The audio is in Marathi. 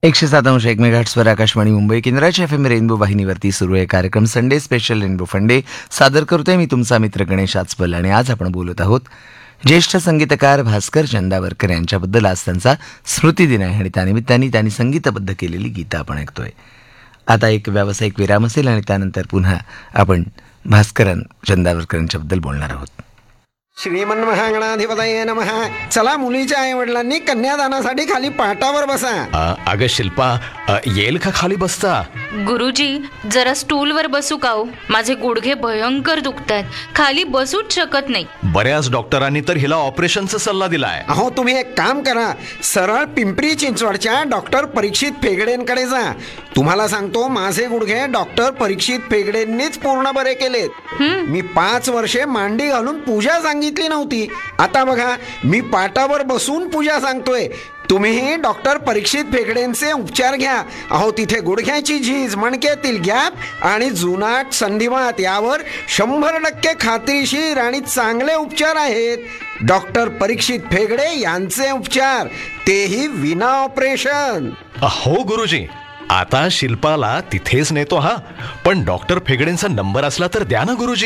107.1 मेगाहर्ट्झवर आकाशवाणी मुंबई केंद्राच्या FM रेनबो वाहिनीवरती सुरू आहे कार्यक्रम संडे स्पेशल रेनबो फंडे. सादर करतोय मी तुमचा मित्र गणेश आचपल. आणि आज आपण बोलत आहोत ज्येष्ठ संगीतकार भास्कर चंदावरकर यांच्याबद्दल. आज त्यांचा स्मृतिदिन आहे आणि त्यानिमित्ताने त्यांनी संगीतबद्ध केलेली गीतं आपण ऐकतोय. आता एक व्यावसायिक विराम असेल आणि त्यानंतर पुन्हा आपण भास्कर चंदावरकर यांच्याबद्दल बोलणार आहोत. श्रीमन्महागणाधिपतये नमः. चला, मुलीच्या आई वडिलांनी कन्यादानासाठी खाली पाटावर बसा. अगं शिल्पा, येईल का खाली बसता? गुरुजी, जरा स्टूलवर बसू का हो? माझे गुडघे भयंकर दुखतायत, खाली बसूच शकत नाही. बऱ्याच डॉक्टरांनी तर हिला ऑपरेशनचा सल्ला दिलाय. अहो, तुम्ही एक काम करा, सरळ पिंपरी चिंचवडच्या डॉक्टर परीक्षित फेगडेंकडे जा. तुम्हाला सांगतो, माझे गुडघे डॉक्टर परीक्षित फेगडेंनीच पूर्ण बरे केलेत. मी 5 वर्षे मांडी घालून पूजा सांगितली नव्हती. आता बघा, मी पाटावर बसून पूजा सांगतोय. तुम्हीही डॉक्टर परीक्षित फेगडेंचे उपचार घ्या. अहो, तिथे गुडघ्याची झीज, मणक्यातील गॅप आणि जुनाट संधिवात यावर 100% खात्रीशीर आणि चांगले उपचार आहेत. डॉक्टर परीक्षित फेगडे यांचे उपचार, तेही विना ऑपरेशन. हो गुरुजी, आता शिल्पाला तिथेच नेतो. हा, पण डॉक्टर फेगडेंचा नंबर असला तर द्या ना गुरुजी.